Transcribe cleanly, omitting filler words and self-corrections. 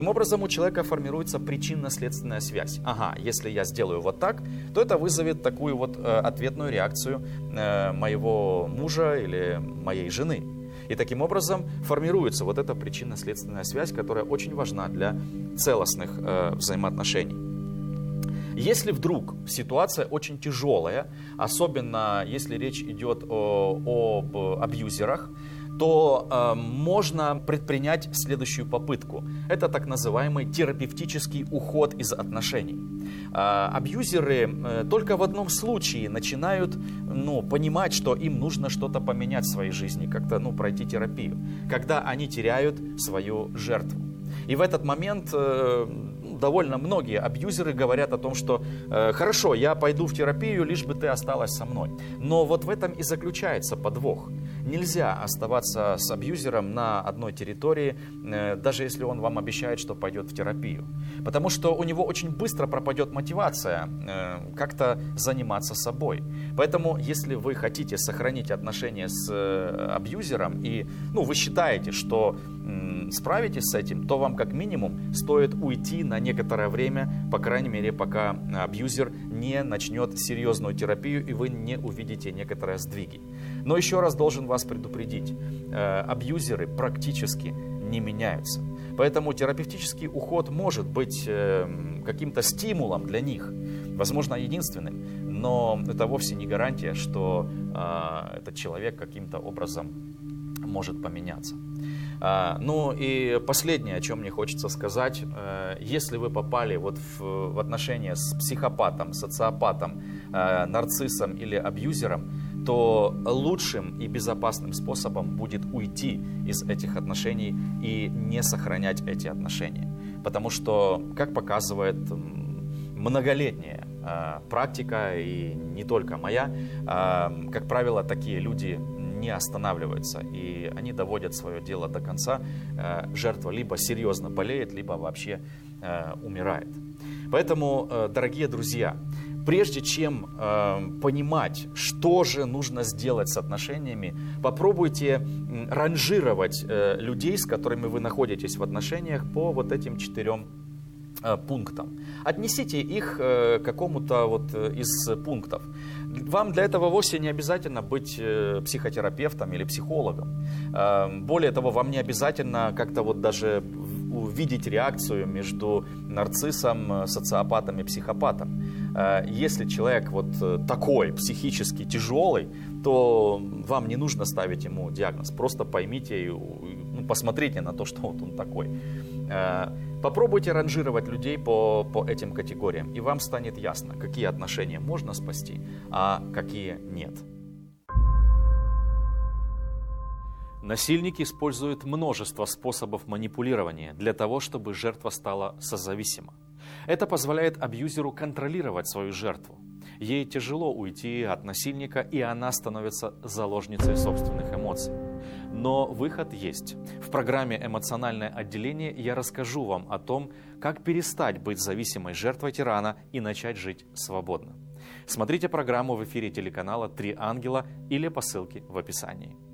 Таким образом, у человека формируется причинно-следственная связь. Ага, если я сделаю вот так, то это вызовет такую вот ответную реакцию моего мужа или моей жены. И таким образом формируется вот эта причинно-следственная связь, которая очень важна для целостных взаимоотношений. Если вдруг ситуация очень тяжелая, особенно если речь идет об абьюзерах, то можно предпринять следующую попытку. Это так называемый терапевтический уход из отношений. Абьюзеры только в одном случае начинают понимать, что им нужно что-то поменять в своей жизни, как-то пройти терапию, когда они теряют свою жертву. И в этот момент довольно многие абьюзеры говорят о том, что хорошо, я пойду в терапию, лишь бы ты осталась со мной. Но вот в этом и заключается подвох. Нельзя оставаться с абьюзером на одной территории, даже если он вам обещает, что пойдет в терапию. Потому что у него очень быстро пропадет мотивация как-то заниматься собой. Поэтому, если вы хотите сохранить отношения с абьюзером, и вы считаете, что справитесь с этим, то вам как минимум стоит уйти на некоторое время, по крайней мере, пока абьюзер не начнет серьезную терапию и вы не увидите некоторые сдвиги. Но еще раз должен вас предупредить, абьюзеры практически не меняются. Поэтому терапевтический уход может быть каким-то стимулом для них, возможно, единственным, но это вовсе не гарантия, что этот человек каким-то образом может поменяться. Ну и последнее, о чем мне хочется сказать, если вы попали в отношения с психопатом, социопатом, нарциссом или абьюзером, то лучшим и безопасным способом будет уйти из этих отношений и не сохранять эти отношения. Потому что, как показывает многолетняя практика, и не только моя, как правило, такие люди не останавливаются, и они доводят свое дело до конца. Жертва либо серьезно болеет, либо вообще умирает. Поэтому, дорогие друзья, прежде чем понимать, что же нужно сделать с отношениями, попробуйте ранжировать людей, с которыми вы находитесь в отношениях, по вот этим 4 пунктам. Отнесите их к какому-то из пунктов. Вам для этого вовсе не обязательно быть психотерапевтом или психологом. Более того, вам не обязательно как-то даже увидеть реакцию между нарциссом, социопатом и психопатом. Если человек такой, психически тяжелый, то вам не нужно ставить ему диагноз. Просто поймите и посмотрите на то, что он такой. Попробуйте ранжировать людей по этим категориям, и вам станет ясно, какие отношения можно спасти, а какие нет. Насильник использует множество способов манипулирования для того, чтобы жертва стала созависима. Это позволяет абьюзеру контролировать свою жертву. Ей тяжело уйти от насильника, и она становится заложницей собственных эмоций. Но выход есть. В программе «Эмоциональное отделение» я расскажу вам о том, как перестать быть зависимой жертвой тирана и начать жить свободно. Смотрите программу в эфире телеканала «Три ангела» или по ссылке в описании.